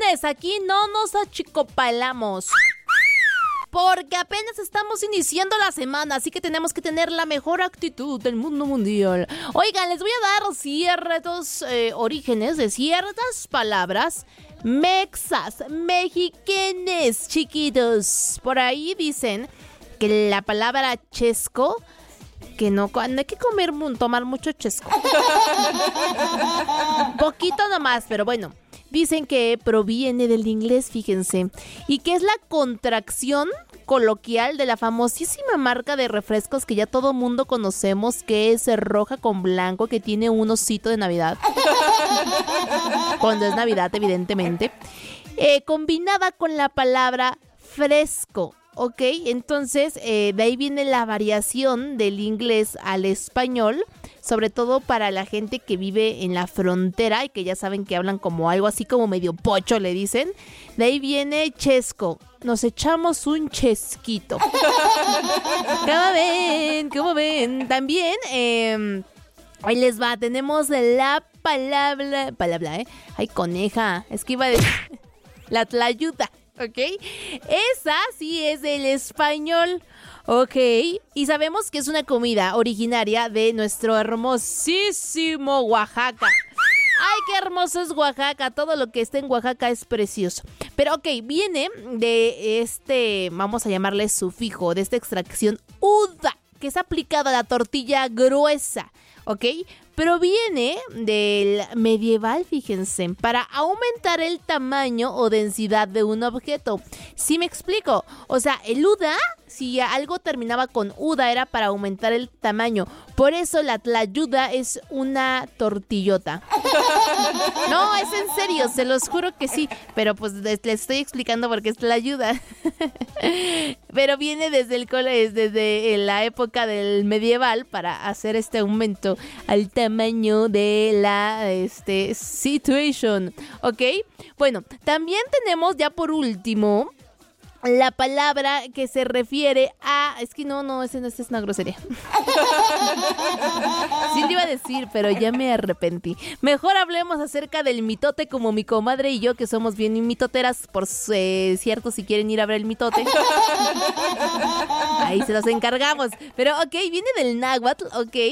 lunes, aquí no nos achicopalamos. Porque apenas estamos iniciando la semana, así que tenemos que tener la mejor actitud del mundo mundial. Oigan, les voy a dar ciertos orígenes de ciertas palabras mexas, mexiquenes, chiquitos. Por ahí dicen que la palabra chesco, que no hay que tomar mucho chesco. Poquito nomás, pero bueno. Dicen que proviene del inglés, fíjense, y que es la contracción coloquial de la famosísima marca de refrescos que ya todo mundo conocemos, que es roja con blanco, que tiene un osito de Navidad. Cuando es Navidad, evidentemente. Combinada con la palabra fresco. Ok, entonces de ahí viene la variación del inglés al español, sobre todo para la gente que vive en la frontera y que ya saben que hablan como algo así como medio pocho, le dicen. De ahí viene chesco, nos echamos un chesquito. ¿Cómo ven? También, ahí les va, tenemos la palabra, ay, coneja, es que iba a decir, la tlayuda. ¿Ok? Esa sí es del español. Ok. Y sabemos que es una comida originaria de nuestro hermosísimo Oaxaca. ¡Ay, qué hermoso es Oaxaca! Todo lo que está en Oaxaca es precioso. Pero ok, viene de vamos a llamarle sufijo, de esta extracción uda, que es aplicada a la tortilla gruesa. ¿Ok? Proviene del medieval, fíjense, para aumentar el tamaño o densidad de un objeto. ¿Sí me explico? O sea, el uda, si algo terminaba con uda, era para aumentar el tamaño. Por eso la tlayuda es una tortillota. No, es en serio, se los juro que sí. Pero pues les estoy explicando por qué es tlayuda. Pero viene desde la época del medieval para hacer este aumento al tamaño de la situation, ¿ok? Bueno, también tenemos ya por último la palabra que se refiere a... Es que no, esa es una grosería. Sí le iba a decir, pero ya me arrepentí. Mejor hablemos acerca del mitote, como mi comadre y yo, que somos bien mitoteras, por cierto, si quieren ir a ver el mitote. Ahí se los encargamos. Pero ok, viene del náhuatl, ok,